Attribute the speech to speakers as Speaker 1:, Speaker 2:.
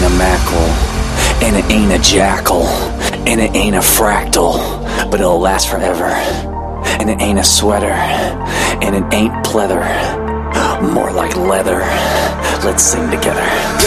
Speaker 1: ain't a mackerel, and it ain't a jackal, and it ain't a fractal, but it'll last forever. And it ain't a sweater, and it ain't pleather, more like leather. Let's sing together.